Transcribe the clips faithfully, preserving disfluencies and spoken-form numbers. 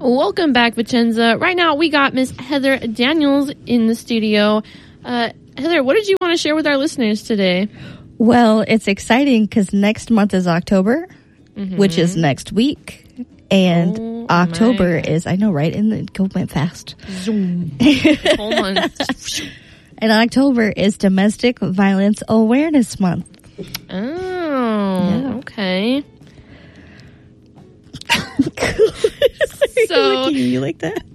Welcome back, Vicenza. Right now, we got Miss Heather Daniels in the studio. Uh, Heather, what did you want to share with our listeners today? Well, it's exciting because next month is October, mm-hmm. which is next week. And oh, October is, I know, right? And it go went fast. Zoom. Hold on. And October is Domestic Violence Awareness Month. Oh, yeah. Okay. So you like that?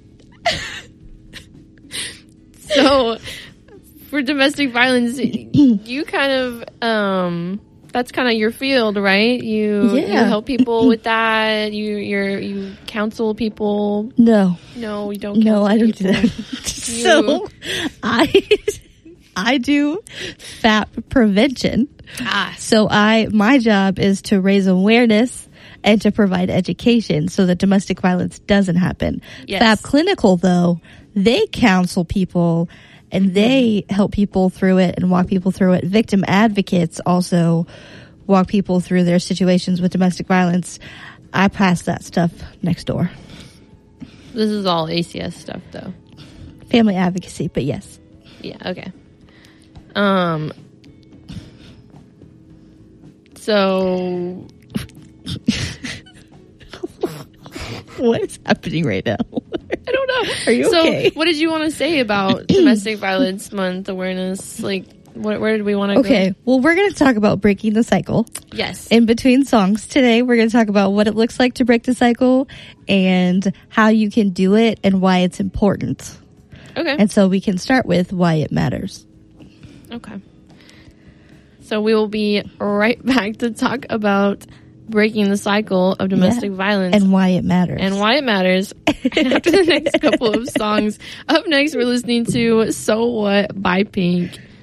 So for domestic violence, you kind of um that's kind of your field, right? You yeah. you help people with that. You you're you counsel people. No, no, you don't. No, I don't people. do that. So I I do F A P prevention. Ah, so I my job is to raise awareness and to provide education so that domestic violence doesn't happen. Yes. F A P Clinical, though, they counsel people and they help people through it and walk people through it. Victim advocates also walk people through their situations with domestic violence. I pass that stuff next door. This is all A C S stuff, though. Family advocacy, but yes. Yeah, okay. Um. So... What is happening right now? I don't know. Are you so, okay? What did you want to say about Domestic Violence Month awareness? Like, what, where did we want to okay, go? Okay, well, we're going to talk about breaking the cycle. Yes. In between songs today, we're going to talk about what it looks like to break the cycle and how you can do it and why it's important. Okay. And so we can start with why it matters. Okay. So we will be right back to talk about breaking the cycle of domestic yeah. violence. And why it matters. And why it matters. And after the next couple of songs. Up next, we're listening to So What by Pink.